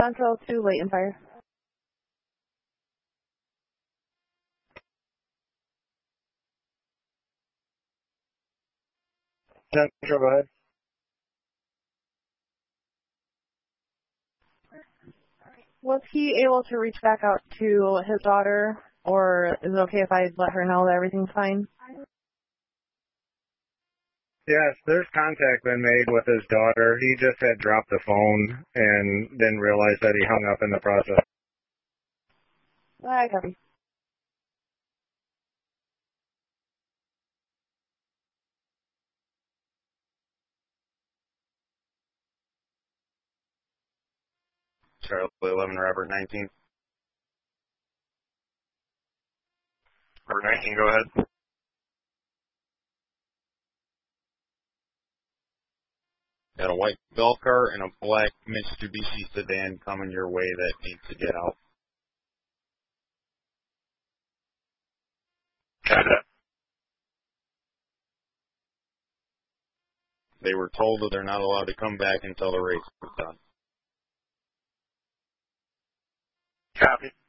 Central to Leighton Fire. Central, go ahead. Was he able to reach back out to his daughter, or is it okay if I let her know that everything's fine? Yes, there's contact been made with his daughter. He just had dropped the phone and didn't realize that he hung up in the process. I copy. Charlie 11, Robert 19. Robert 19, go ahead. Got a white golf cart and a black Mitsubishi sedan coming your way that needs to get out. Got it. They were told that they're not allowed to come back until the race is done. Copy.